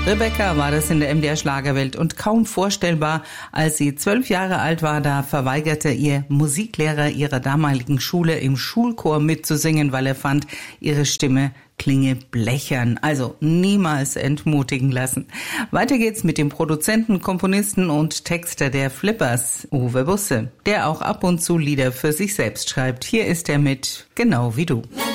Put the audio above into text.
Rebecca war das in der MDR Schlagerwelt und kaum vorstellbar. Als sie 12 Jahre alt war, da verweigerte ihr Musiklehrer ihrer damaligen Schule im Schulchor mitzusingen, weil er fand, ihre Stimme klinge blechern. Also niemals entmutigen lassen. Weiter geht's mit dem Produzenten, Komponisten und Texter der Flippers, Uwe Busse, der auch ab und zu Lieder für sich selbst schreibt. Hier ist er mit Genau wie du.